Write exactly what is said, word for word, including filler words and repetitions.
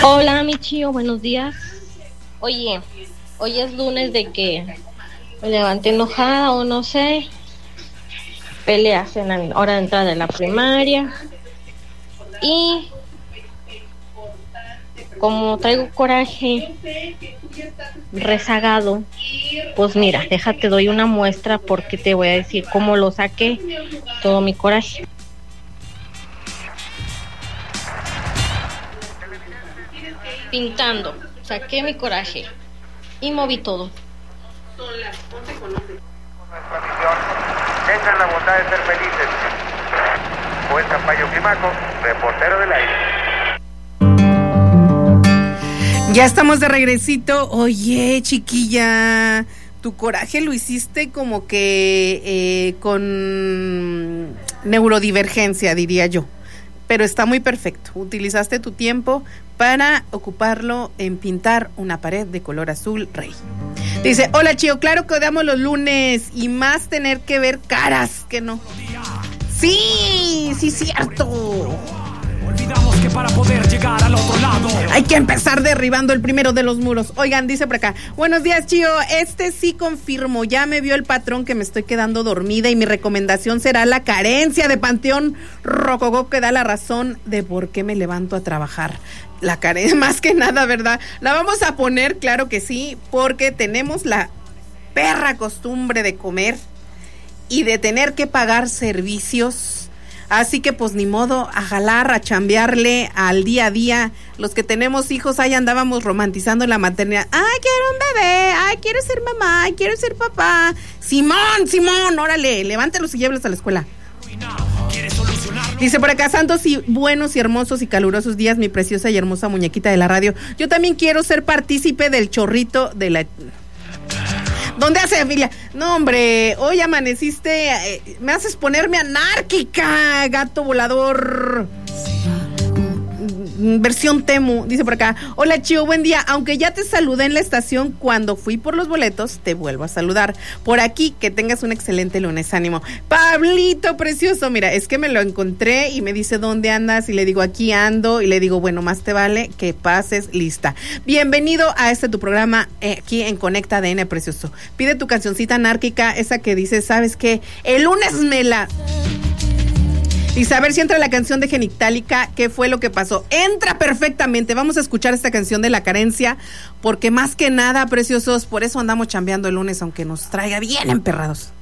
Hola, mi chío, buenos días. Oye, hoy es lunes de que me levanté enojada o no sé, peleas en la hora de entrada de la primaria y como traigo coraje rezagado, pues mira, déjate doy una muestra porque te voy a decir cómo lo saqué, todo mi coraje. Pintando, saqué mi coraje y moví todo. Tengan la bondad de ser felices. Juan Zampayo Climaco, reportero del aire. Ya estamos de regresito. Oye, chiquilla, tu coraje lo hiciste como que eh, con neurodivergencia, diría yo. Pero está muy perfecto. Utilizaste tu tiempo para ocuparlo en pintar una pared de color azul rey. Dice, hola Chío, claro que odiamos los lunes y más tener que ver caras que no. Sí, sí, cierto. Olvidamos que para poder llegar al otro lado hay que empezar derribando el primero de los muros. Oigan, dice por acá, buenos días Chío, este sí confirmo, ya me vio el patrón que me estoy quedando dormida y mi recomendación será la carencia de Panteón Rococó, que da la razón de por qué me levanto a trabajar. La carencia, más que nada, ¿verdad? La vamos a poner, claro que sí, porque tenemos la perra costumbre de comer y de tener que pagar servicios. Así que pues ni modo, a jalar, a chambearle al día a día. Los que tenemos hijos, ahí andábamos romantizando la maternidad. Ay, quiero un bebé, ay, quiero ser mamá, ay, quiero ser papá. Simón, Simón, órale, levántalos y llévalos a la escuela. Dice por acá, santos y buenos y hermosos y calurosos días, mi preciosa y hermosa muñequita de la radio. Yo también quiero ser partícipe del chorrito de la... ¿Dónde hace familia? No, hombre, hoy amaneciste, eh, me haces ponerme anárquica, gato volador. Versión Temu, dice por acá, hola Chío, buen día, aunque ya te saludé en la estación cuando fui por los boletos, te vuelvo a saludar por aquí, que tengas un excelente lunes, ánimo. Pablito precioso, mira, es que me lo encontré y me dice ¿dónde andas? Y le digo aquí ando y le digo, bueno, más te vale que pases lista. Bienvenido a este tu programa eh, aquí en Conecta A D N, precioso. Pide tu cancioncita anárquica, esa que dice, ¿sabes qué? El lunes me la... Dice, a ver si entra la canción de Genitalica, ¿qué fue lo que pasó? Entra perfectamente, vamos a escuchar esta canción de la carencia, porque más que nada, preciosos, por eso andamos chambeando el lunes, aunque nos traiga bien emperrados.